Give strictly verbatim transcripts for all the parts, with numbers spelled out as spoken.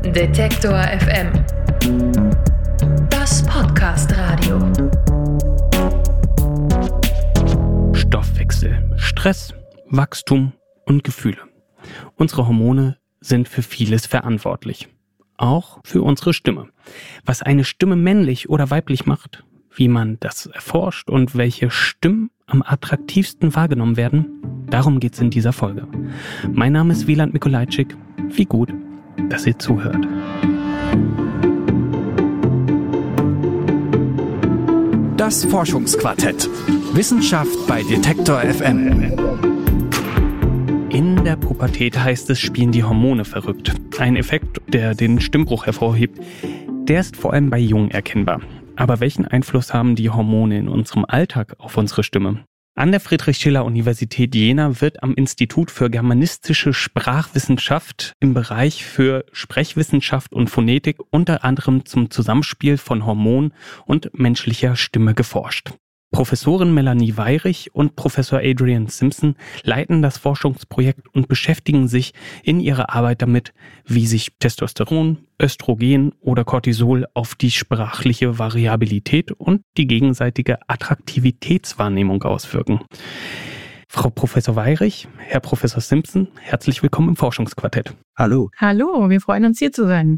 Detektor F M. Das Podcast-Radio. Stoffwechsel, Stress, Wachstum und Gefühle. Unsere Hormone sind für vieles verantwortlich. Auch für unsere Stimme. Was eine Stimme männlich oder weiblich macht, wie man das erforscht und welche Stimmen am attraktivsten wahrgenommen werden, darum geht's in dieser Folge. Mein Name ist Wieland Mikolajczyk. Wie gut, dass ihr zuhört. Das Forschungsquartett. Wissenschaft bei Detektor F M. In der Pubertät, heißt es, spielen die Hormone verrückt. Ein Effekt, der den Stimmbruch hervorhebt, der ist vor allem bei Jungen erkennbar. Aber welchen Einfluss haben die Hormone in unserem Alltag auf unsere Stimme? An der Friedrich-Schiller-Universität Jena wird am Institut für germanistische Sprachwissenschaft im Bereich für Sprechwissenschaft und Phonetik unter anderem zum Zusammenspiel von Hormonen und menschlicher Stimme geforscht. Professorin Melanie Weyrich und Professor Adrian Simpson leiten das Forschungsprojekt und beschäftigen sich in ihrer Arbeit damit, wie sich Testosteron, Östrogen oder Cortisol auf die sprachliche Variabilität und die gegenseitige Attraktivitätswahrnehmung auswirken. Frau Professor Weyrich, Herr Professor Simpson, herzlich willkommen im Forschungsquartett. Hallo. Hallo, wir freuen uns hier zu sein.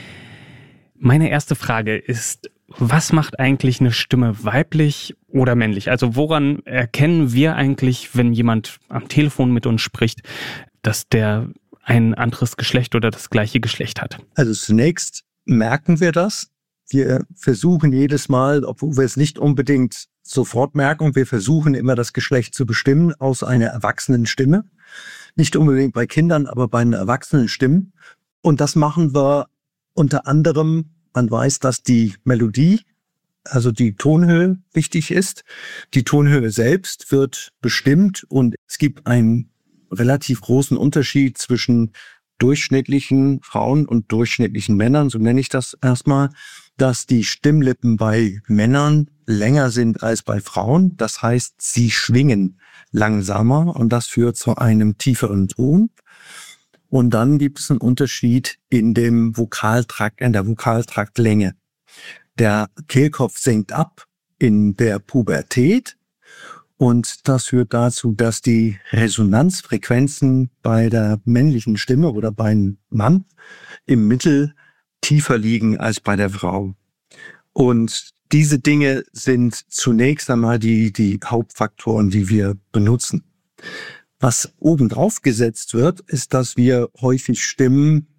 Meine erste Frage ist, was macht eigentlich eine Stimme weiblich oder männlich? Also woran erkennen wir eigentlich, wenn jemand am Telefon mit uns spricht, dass der ein anderes Geschlecht oder das gleiche Geschlecht hat? Also zunächst merken wir das. Wir versuchen jedes Mal, obwohl wir es nicht unbedingt sofort merken, wir versuchen immer das Geschlecht zu bestimmen aus einer erwachsenen Stimme. Nicht unbedingt bei Kindern, aber bei einer erwachsenen Stimme. Und das machen wir unter anderem. Man weiß, dass die Melodie, also die Tonhöhe, wichtig ist. Die Tonhöhe selbst wird bestimmt und es gibt einen relativ großen Unterschied zwischen durchschnittlichen Frauen und durchschnittlichen Männern, so nenne ich das erstmal, dass die Stimmlippen bei Männern länger sind als bei Frauen. Das heißt, sie schwingen langsamer und das führt zu einem tieferen Ton. Und dann gibt es einen Unterschied in dem Vokaltrakt, in der Vokaltraktlänge. Der Kehlkopf senkt ab in der Pubertät und das führt dazu, dass die Resonanzfrequenzen bei der männlichen Stimme oder beim Mann im Mittel tiefer liegen als bei der Frau. Und diese Dinge sind zunächst einmal die, die Hauptfaktoren, die wir benutzen. Was obendrauf gesetzt wird, ist, dass wir häufig Stimmen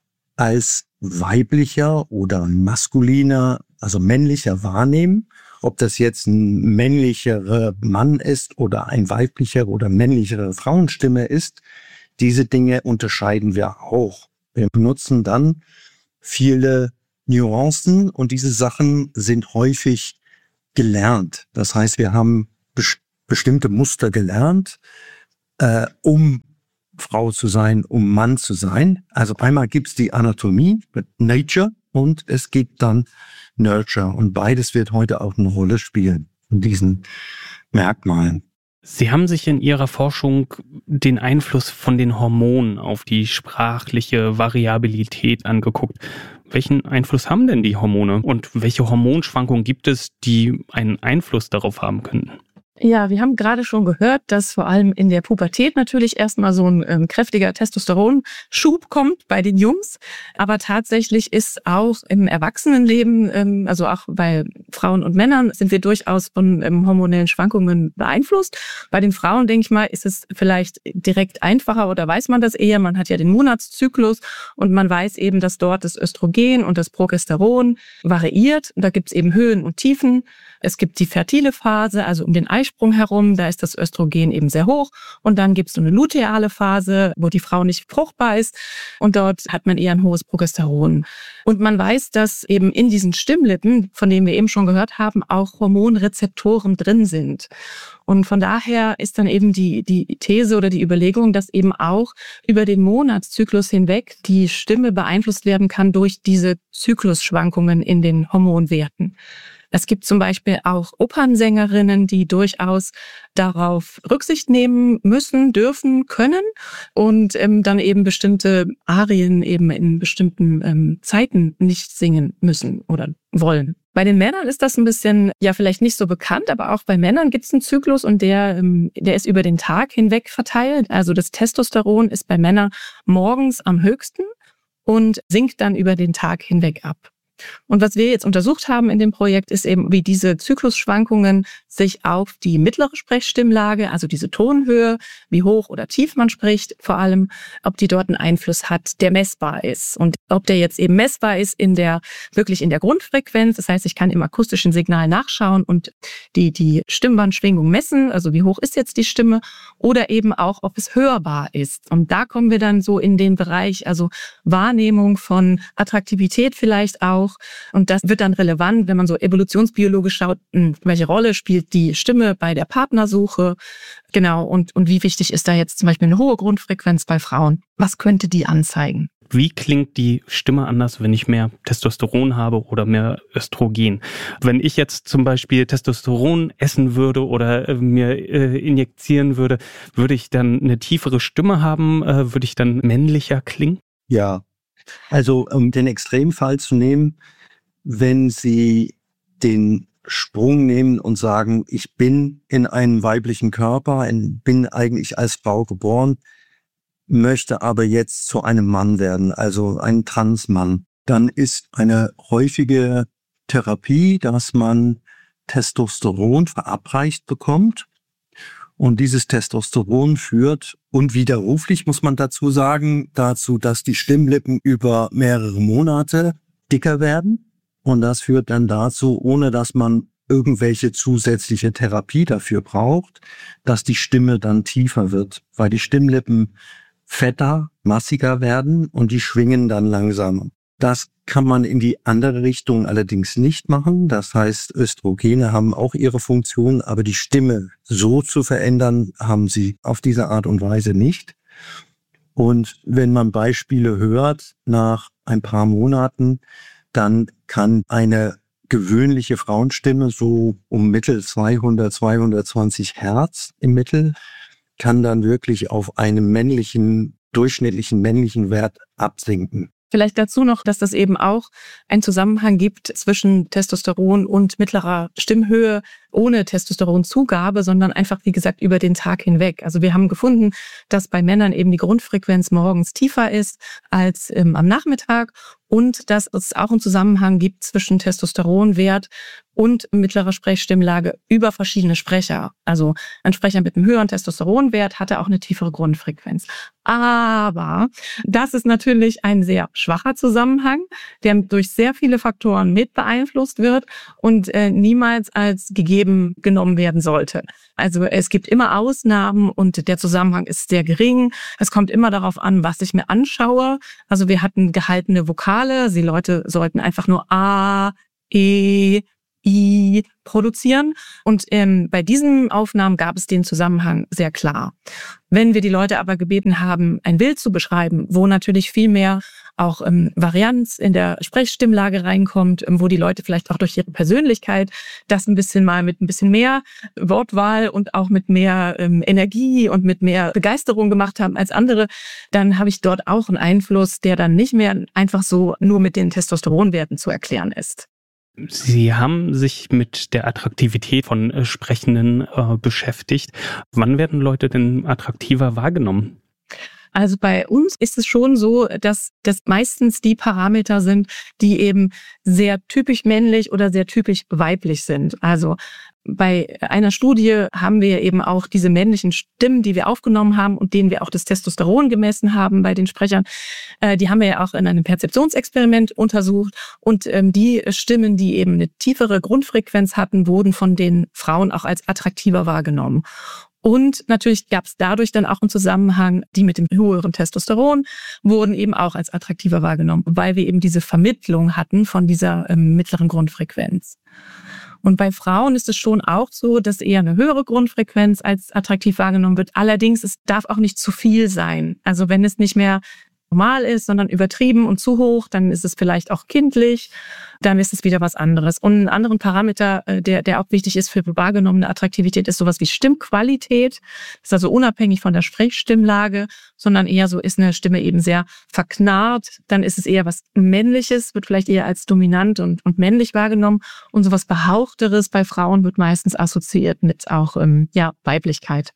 als weiblicher oder maskuliner, also männlicher wahrnehmen. Ob das jetzt ein männlicherer Mann ist oder ein weiblicher oder männlichere Frauenstimme ist, diese Dinge unterscheiden wir auch. Wir benutzen dann viele Nuancen und diese Sachen sind häufig gelernt. Das heißt, wir haben best- bestimmte Muster gelernt, Äh, um Frau zu sein, um Mann zu sein. Also einmal gibt's die Anatomie mit Nature und es gibt dann Nurture. Und beides wird heute auch eine Rolle spielen in diesen Merkmalen. Sie haben sich in Ihrer Forschung den Einfluss von den Hormonen auf die sprachliche Variabilität angeguckt. Welchen Einfluss haben denn die Hormone und welche Hormonschwankungen gibt es, die einen Einfluss darauf haben könnten? Ja, wir haben gerade schon gehört, dass vor allem in der Pubertät natürlich erstmal so ein ähm, kräftiger Testosteronschub kommt bei den Jungs. Aber tatsächlich ist auch im Erwachsenenleben, ähm, also auch bei Frauen und Männern, sind wir durchaus von ähm, hormonellen Schwankungen beeinflusst. Bei den Frauen, denke ich mal, ist es vielleicht direkt einfacher oder weiß man das eher. Man hat ja den Monatszyklus und man weiß eben, dass dort das Östrogen und das Progesteron variiert. Da gibt es eben Höhen und Tiefen. Es gibt die fertile Phase, also um den Eisprung herum, da ist das Östrogen eben sehr hoch. Und dann gibt es so eine luteale Phase, wo die Frau nicht fruchtbar ist. Und dort hat man eher ein hohes Progesteron. Und man weiß, dass eben in diesen Stimmlippen, von denen wir eben schon gehört haben, auch Hormonrezeptoren drin sind. Und von daher ist dann eben die, die These oder die Überlegung, dass eben auch über den Monatszyklus hinweg die Stimme beeinflusst werden kann durch diese Zyklusschwankungen in den Hormonwerten. Es gibt zum Beispiel auch Opernsängerinnen, die durchaus darauf Rücksicht nehmen müssen, dürfen, können und ähm, dann eben bestimmte Arien eben in bestimmten ähm, Zeiten nicht singen müssen oder wollen. Bei den Männern ist das ein bisschen, ja vielleicht nicht so bekannt, aber auch bei Männern gibt es einen Zyklus und der, ähm, der ist über den Tag hinweg verteilt. Also das Testosteron ist bei Männern morgens am höchsten und sinkt dann über den Tag hinweg ab. Und was wir jetzt untersucht haben in dem Projekt, ist eben, wie diese Zyklusschwankungen sich auf die mittlere Sprechstimmlage, also diese Tonhöhe, wie hoch oder tief man spricht, vor allem, ob die dort einen Einfluss hat, der messbar ist. Und ob der jetzt eben messbar ist in der, wirklich in der Grundfrequenz. Das heißt, ich kann im akustischen Signal nachschauen und die, die Stimmbandschwingung messen. Also wie hoch ist jetzt die Stimme? Oder eben auch, ob es hörbar ist. Und da kommen wir dann so in den Bereich, also Wahrnehmung von Attraktivität vielleicht auch. Und das wird dann relevant, wenn man so evolutionsbiologisch schaut, welche Rolle spielt die Stimme bei der Partnersuche. Genau, und, und wie wichtig ist da jetzt zum Beispiel eine hohe Grundfrequenz bei Frauen? Was könnte die anzeigen? Wie klingt die Stimme anders, wenn ich mehr Testosteron habe oder mehr Östrogen? Wenn ich jetzt zum Beispiel Testosteron essen würde oder äh, mir äh, injizieren würde, würde ich dann eine tiefere Stimme haben? Äh, würde ich dann männlicher klingen? Ja, also um den Extremfall zu nehmen, wenn Sie den Sprung nehmen und sagen, ich bin in einem weiblichen Körper, bin eigentlich als Frau geboren, möchte aber jetzt zu einem Mann werden, also ein Transmann, dann ist eine häufige Therapie, dass man Testosteron verabreicht bekommt. Und dieses Testosteron führt unwiderruflich, muss man dazu sagen, dazu, dass die Stimmlippen über mehrere Monate dicker werden. Und das führt dann dazu, ohne dass man irgendwelche zusätzliche Therapie dafür braucht, dass die Stimme dann tiefer wird, weil die Stimmlippen fetter, massiger werden und die schwingen dann langsamer. Das kann man in die andere Richtung allerdings nicht machen. Das heißt, Östrogene haben auch ihre Funktion, aber die Stimme so zu verändern, haben sie auf diese Art und Weise nicht. Und wenn man Beispiele hört nach ein paar Monaten, dann kann eine gewöhnliche Frauenstimme so um Mittel zweihundert, zweihundertzwanzig Hertz im Mittel, kann dann wirklich auf einem männlichen, durchschnittlichen männlichen Wert absinken. Vielleicht dazu noch, dass das eben auch einen Zusammenhang gibt zwischen Testosteron und mittlerer Stimmhöhe ohne Testosteronzugabe, sondern einfach, wie gesagt, über den Tag hinweg. Also wir haben gefunden, dass bei Männern eben die Grundfrequenz morgens tiefer ist als ähm, am Nachmittag und dass es auch einen Zusammenhang gibt zwischen Testosteronwert und mittlerer Sprechstimmlage über verschiedene Sprecher. Also ein Sprecher mit einem höheren Testosteronwert hatte auch eine tiefere Grundfrequenz. Aber das ist natürlich ein sehr schwacher Zusammenhang, der durch sehr viele Faktoren mit beeinflusst wird und äh, niemals als gegeben genommen werden sollte. Also es gibt immer Ausnahmen und der Zusammenhang ist sehr gering. Es kommt immer darauf an, was ich mir anschaue. Also wir hatten gehaltene Vokale. Die Leute sollten einfach nur A, E, I produzieren. Und ähm, bei diesen Aufnahmen gab es den Zusammenhang sehr klar. Wenn wir die Leute aber gebeten haben, ein Bild zu beschreiben, wo natürlich viel mehr auch ähm, Varianz in der Sprechstimmlage reinkommt, ähm, wo die Leute vielleicht auch durch ihre Persönlichkeit das ein bisschen mal mit ein bisschen mehr Wortwahl und auch mit mehr ähm, Energie und mit mehr Begeisterung gemacht haben als andere, dann habe ich dort auch einen Einfluss, der dann nicht mehr einfach so nur mit den Testosteronwerten zu erklären ist. Sie haben sich mit der Attraktivität von äh, Sprechenden äh, beschäftigt. Wann werden Leute denn attraktiver wahrgenommen? Also bei uns ist es schon so, dass das meistens die Parameter sind, die eben sehr typisch männlich oder sehr typisch weiblich sind. Also bei einer Studie haben wir eben auch diese männlichen Stimmen, die wir aufgenommen haben und denen wir auch das Testosteron gemessen haben bei den Sprechern. Äh, die haben wir ja auch in einem Perzeptionsexperiment untersucht. Und ähm, die Stimmen, die eben eine tiefere Grundfrequenz hatten, wurden von den Frauen auch als attraktiver wahrgenommen. Und natürlich gab es dadurch dann auch einen Zusammenhang, die mit dem höheren Testosteron wurden eben auch als attraktiver wahrgenommen, weil wir eben diese Vermittlung hatten von dieser ähm, mittleren Grundfrequenz. Und bei Frauen ist es schon auch so, dass eher eine höhere Grundfrequenz als attraktiv wahrgenommen wird. Allerdings, es darf auch nicht zu viel sein. Also wenn es nicht mehr normal ist, sondern übertrieben und zu hoch, dann ist es vielleicht auch kindlich, dann ist es wieder was anderes. Und einen anderen Parameter, der, der auch wichtig ist für wahrgenommene Attraktivität, ist sowas wie Stimmqualität. Das ist also unabhängig von der Sprechstimmlage, sondern eher so, ist eine Stimme eben sehr verknarrt, dann ist es eher was Männliches, wird vielleicht eher als dominant und, und männlich wahrgenommen. Und sowas Behauchteres bei Frauen wird meistens assoziiert mit auch ähm, ja, Weiblichkeit.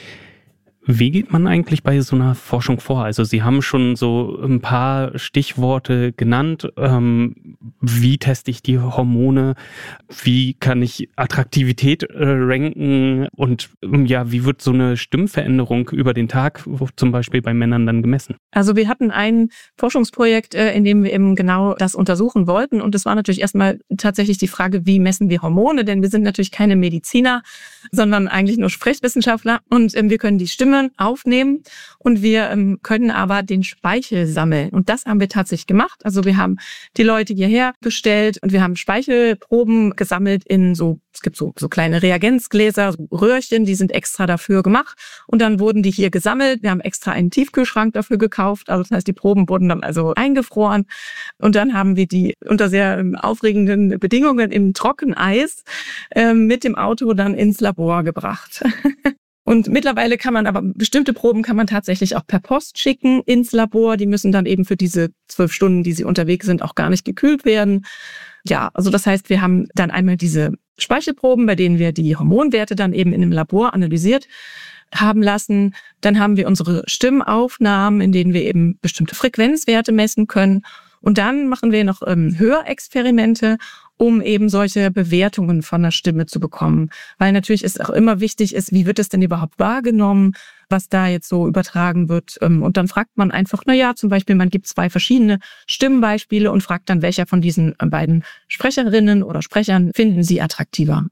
Wie geht man eigentlich bei so einer Forschung vor? Also Sie haben schon so ein paar Stichworte genannt. Ähm, wie teste ich die Hormone? Wie kann ich Attraktivität äh, ranken? Und ähm, ja, wie wird so eine Stimmveränderung über den Tag zum Beispiel bei Männern dann gemessen? Also wir hatten ein Forschungsprojekt, äh, in dem wir eben genau das untersuchen wollten. Und das war natürlich erstmal tatsächlich die Frage, wie messen wir Hormone? Denn wir sind natürlich keine Mediziner, sondern eigentlich nur Sprechwissenschaftler. Und ähm, wir können die Stimme aufnehmen und wir ähm, können aber den Speichel sammeln. Und das haben wir tatsächlich gemacht. Also wir haben die Leute hierher bestellt und wir haben Speichelproben gesammelt in so, es gibt so, so kleine Reagenzgläser, so Röhrchen, die sind extra dafür gemacht. Und dann wurden die hier gesammelt. Wir haben extra einen Tiefkühlschrank dafür gekauft. Also das heißt, die Proben wurden dann also eingefroren. Und dann haben wir die unter sehr ähm, aufregenden Bedingungen im Trockeneis ähm, mit dem Auto dann ins Labor gebracht. Und mittlerweile kann man aber, bestimmte Proben kann man tatsächlich auch per Post schicken ins Labor. Die müssen dann eben für diese zwölf Stunden, die sie unterwegs sind, auch gar nicht gekühlt werden. Ja, also das heißt, wir haben dann einmal diese Speichelproben, bei denen wir die Hormonwerte dann eben in einem Labor analysiert haben lassen. Dann haben wir unsere Stimmaufnahmen, in denen wir eben bestimmte Frequenzwerte messen können. Und dann machen wir noch ähm, Hörexperimente, um eben solche Bewertungen von der Stimme zu bekommen. Weil natürlich es auch immer wichtig ist, wie wird es denn überhaupt wahrgenommen, was da jetzt so übertragen wird. Und dann fragt man einfach, na ja, zum Beispiel, man gibt zwei verschiedene Stimmbeispiele und fragt dann, welcher von diesen beiden Sprecherinnen oder Sprechern finden Sie attraktiver.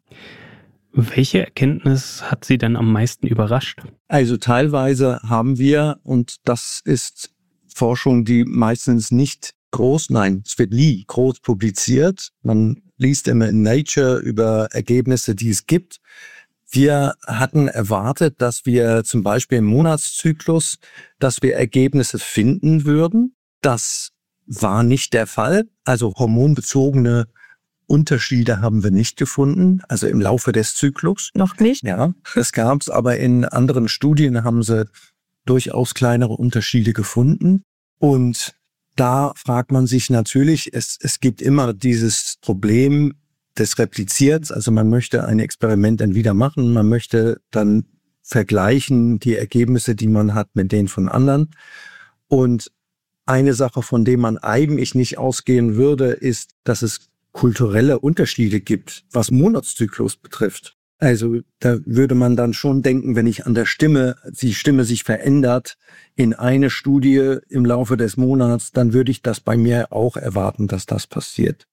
Welche Erkenntnis hat Sie denn am meisten überrascht? Also teilweise haben wir, und das ist Forschung, die meistens nicht groß, nein, es wird nie groß publiziert. Man liest immer in Nature über Ergebnisse, die es gibt. Wir hatten erwartet, dass wir zum Beispiel im Monatszyklus, dass wir Ergebnisse finden würden. Das war nicht der Fall. Also hormonbezogene Unterschiede haben wir nicht gefunden, also im Laufe des Zyklus. Noch nicht? Ja, das gab es, aber in anderen Studien haben sie durchaus kleinere Unterschiede gefunden. Und da fragt man sich natürlich, es, es gibt immer dieses Problem des Replizierens. Also man möchte ein Experiment dann wieder machen, man möchte dann vergleichen die Ergebnisse, die man hat, mit denen von anderen. Und eine Sache, von der man eigentlich nicht ausgehen würde, ist, dass es kulturelle Unterschiede gibt, was Monatszyklus betrifft. Also da würde man dann schon denken, wenn ich an der Stimme, die Stimme sich verändert in eine Studie im Laufe des Monats, dann würde ich das bei mir auch erwarten, dass das passiert.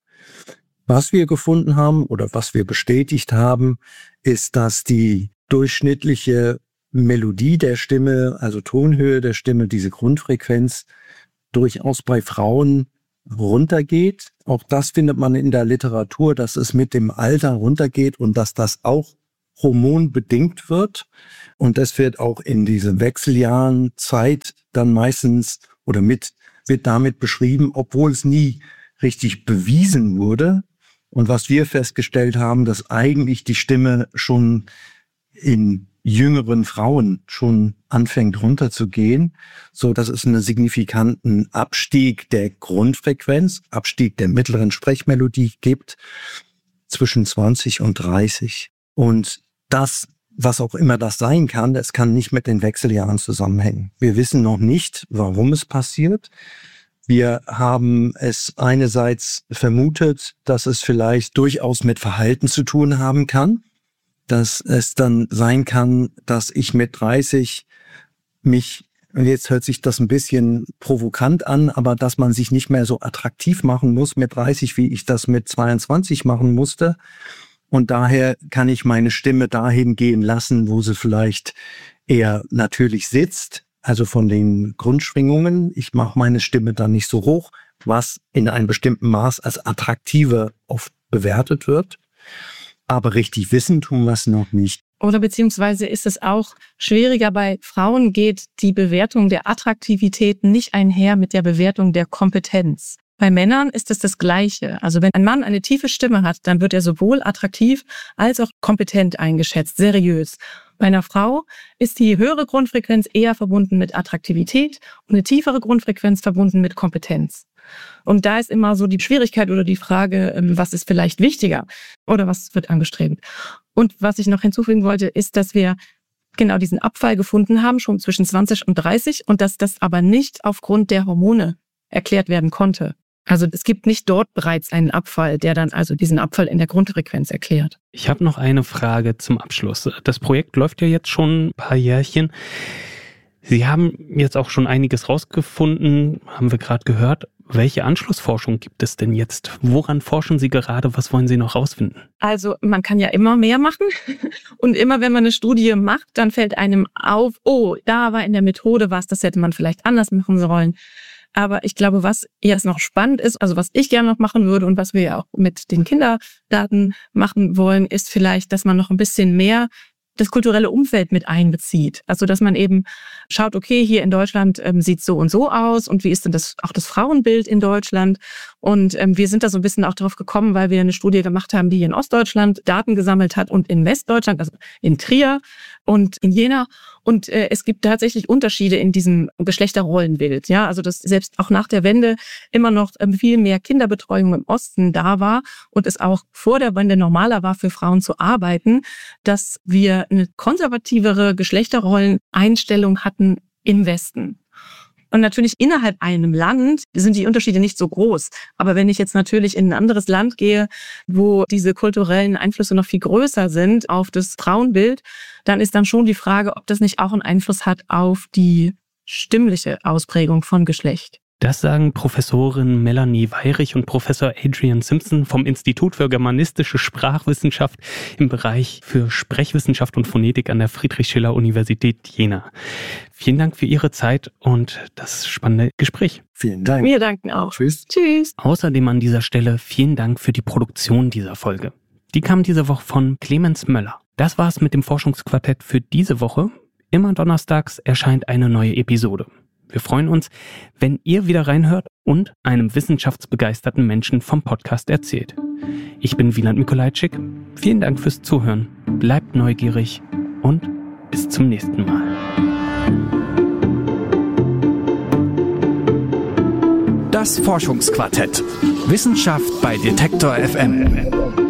Was wir gefunden haben oder was wir bestätigt haben, ist, dass die durchschnittliche Melodie der Stimme, also Tonhöhe der Stimme, diese Grundfrequenz, durchaus bei Frauen runtergeht. Auch das findet man in der Literatur, dass es mit dem Alter runtergeht und dass das auch hormonbedingt wird. Und das wird auch in diesen Wechseljahren Zeit dann meistens oder mit wird damit beschrieben, obwohl es nie richtig bewiesen wurde. Und was wir festgestellt haben, dass eigentlich die Stimme schon in jüngeren Frauen schon anfängt runterzugehen, so dass es einen signifikanten Abstieg der Grundfrequenz, Abstieg der mittleren Sprechmelodie gibt zwischen zwanzig und dreißig. Und das, was auch immer das sein kann, das kann nicht mit den Wechseljahren zusammenhängen. Wir wissen noch nicht, warum es passiert. Wir haben es einerseits vermutet, dass es vielleicht durchaus mit Verhalten zu tun haben kann, dass es dann sein kann, dass ich mit dreißig mich, jetzt hört sich das ein bisschen provokant an, aber dass man sich nicht mehr so attraktiv machen muss mit dreißig, wie ich das mit zweiundzwanzig machen musste. Und daher kann ich meine Stimme dahin gehen lassen, wo sie vielleicht eher natürlich sitzt, also von den Grundschwingungen. Ich mache meine Stimme dann nicht so hoch, was in einem bestimmten Maß als attraktiver oft bewertet wird. Aber richtig wissen tun wir es noch nicht. Oder beziehungsweise ist es auch schwieriger, bei Frauen geht die Bewertung der Attraktivität nicht einher mit der Bewertung der Kompetenz. Bei Männern ist es das Gleiche. Also wenn ein Mann eine tiefe Stimme hat, dann wird er sowohl attraktiv als auch kompetent eingeschätzt, seriös. Bei einer Frau ist die höhere Grundfrequenz eher verbunden mit Attraktivität und eine tiefere Grundfrequenz verbunden mit Kompetenz. Und da ist immer so die Schwierigkeit oder die Frage, was ist vielleicht wichtiger oder was wird angestrebt. Und was ich noch hinzufügen wollte, ist, dass wir genau diesen Abfall gefunden haben, schon zwischen zwanzig und dreißig, und dass das aber nicht aufgrund der Hormone erklärt werden konnte. Also es gibt nicht dort bereits einen Abfall, der dann also diesen Abfall in der Grundfrequenz erklärt. Ich habe noch eine Frage zum Abschluss. Das Projekt läuft ja jetzt schon ein paar Jährchen. Sie haben jetzt auch schon einiges rausgefunden, haben wir gerade gehört. Welche Anschlussforschung gibt es denn jetzt? Woran forschen Sie gerade? Was wollen Sie noch rausfinden? Also man kann ja immer mehr machen. Und immer wenn man eine Studie macht, dann fällt einem auf, oh, da war in der Methode was, das hätte man vielleicht anders machen sollen. Aber ich glaube, was jetzt noch spannend ist, also was ich gerne noch machen würde und was wir ja auch mit den Kinderdaten machen wollen, ist vielleicht, dass man noch ein bisschen mehr das kulturelle Umfeld mit einbezieht. Also dass man eben schaut, okay, hier in Deutschland ähm, sieht es so und so aus und wie ist denn das auch das Frauenbild in Deutschland? Und ähm, wir sind da so ein bisschen auch drauf gekommen, weil wir eine Studie gemacht haben, die in Ostdeutschland Daten gesammelt hat und in Westdeutschland, also in Trier und in Jena. Und äh, es gibt tatsächlich Unterschiede in diesem Geschlechterrollenbild. Ja, also dass selbst auch nach der Wende immer noch ähm, viel mehr Kinderbetreuung im Osten da war und es auch vor der Wende normaler war, für Frauen zu arbeiten, dass wir eine konservativere Geschlechterrolleneinstellung hatten im Westen. Und natürlich innerhalb einem Land sind die Unterschiede nicht so groß. Aber wenn ich jetzt natürlich in ein anderes Land gehe, wo diese kulturellen Einflüsse noch viel größer sind auf das Frauenbild, dann ist dann schon die Frage, ob das nicht auch einen Einfluss hat auf die stimmliche Ausprägung von Geschlecht. Das sagen Professorin Melanie Weirich und Professor Adrian Simpson vom Institut für Germanistische Sprachwissenschaft im Bereich für Sprechwissenschaft und Phonetik an der Friedrich-Schiller-Universität Jena. Vielen Dank für Ihre Zeit und das spannende Gespräch. Vielen Dank. Wir danken auch. Tschüss. Tschüss. Außerdem an dieser Stelle vielen Dank für die Produktion dieser Folge. Die kam diese Woche von Clemens Möller. Das war's mit dem Forschungsquartett für diese Woche. Immer donnerstags erscheint eine neue Episode. Wir freuen uns, wenn ihr wieder reinhört und einem wissenschaftsbegeisterten Menschen vom Podcast erzählt. Ich bin Wieland Mikolajczyk. Vielen Dank fürs Zuhören. Bleibt neugierig und bis zum nächsten Mal. Das Forschungsquartett. Wissenschaft bei Detektor F M.